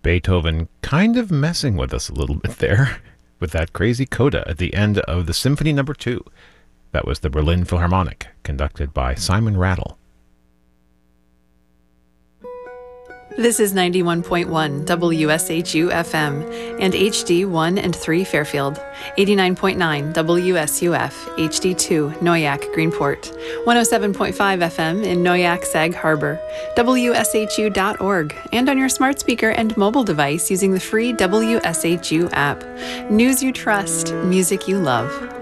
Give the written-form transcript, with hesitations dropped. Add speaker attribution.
Speaker 1: Beethoven kind of messing with us a little bit there with that crazy coda at the end of the Symphony No. 2. That was the Berlin Philharmonic, conducted by Simon Rattle.
Speaker 2: This is 91.1 WSHU FM and HD1 and 3 Fairfield, 89.9 WSUF HD2 Noyak Greenport, 107.5 FM in Noyak Sag Harbor, WSHU.org, and on your smart speaker and mobile device using the free WSHU app. News you trust, music you love.